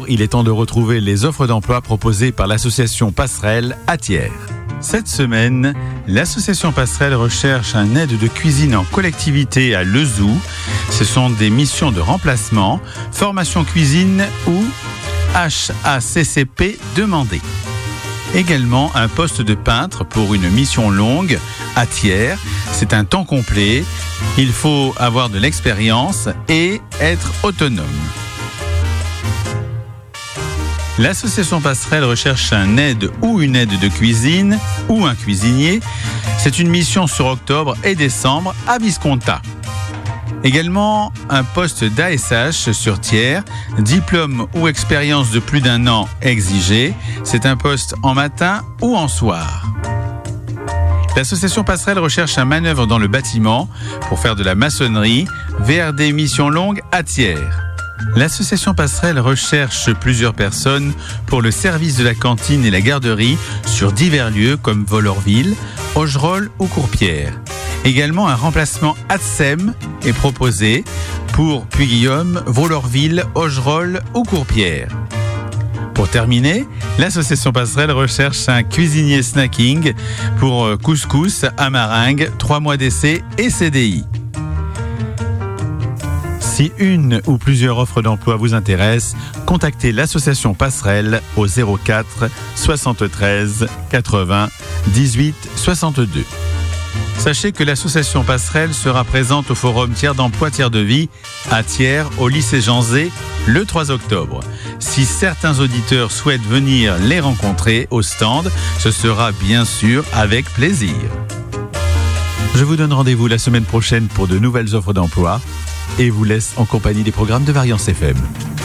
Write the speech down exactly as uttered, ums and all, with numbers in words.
il est temps de retrouver les offres d'emploi proposées par l'association Passerelle à Thiers. Cette semaine, l'association Passerelle recherche un aide de cuisine en collectivité à Lezoux. Ce sont des missions de remplacement, formation cuisine ou H A C C P demandées. Également un poste de peintre pour une mission longue à Thiers. C'est un temps complet. Il faut avoir de l'expérience et être autonome. L'association Passerelle recherche un aide ou une aide de cuisine ou un cuisinier. C'est une mission sur octobre et décembre à Visconta. Également un poste d'A S H sur Thiers, diplôme ou expérience de plus d'un an exigé. C'est un poste en matin ou en soir. L'association Passerelle recherche un manœuvre dans le bâtiment pour faire de la maçonnerie. V R D mission longue à Thiers. L'association Passerelle recherche plusieurs personnes pour le service de la cantine et la garderie sur divers lieux comme Vollorville, Augerolles ou Courpierre. Également un remplacement A T S E M est proposé pour Puy-Guillaume, Vollorville, Augerolles ou Courpierre. Pour terminer, l'association Passerelle recherche un cuisinier snacking pour couscous, amaringue, trois mois d'essai et C D I. Si une ou plusieurs offres d'emploi vous intéressent, contactez l'association Passerelle au zéro quatre soixante-treize quatre-vingts dix-huit soixante-deux. Sachez que l'association Passerelle sera présente au Forum Tiers d'Emploi Tiers de Vie à Thiers au lycée Jean Zay le trois octobre. Si certains auditeurs souhaitent venir les rencontrer au stand, ce sera bien sûr avec plaisir. Je vous donne rendez-vous la semaine prochaine pour de nouvelles offres d'emploi et vous laisse en compagnie des programmes de Variance F M.